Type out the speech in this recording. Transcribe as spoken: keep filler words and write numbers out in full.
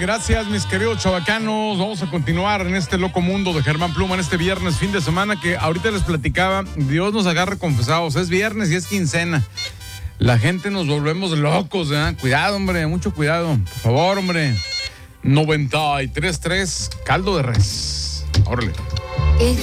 gracias mis queridos chavacanos. Vamos a continuar en este loco mundo de Germán Pluma en este viernes, fin de semana, que ahorita les platicaba. Dios nos agarre confesados, es viernes y es quincena. La gente nos volvemos locos, ¿eh? Cuidado, hombre, mucho cuidado. Por favor, hombre. noventa y tres punto tres, caldo de res. Órale.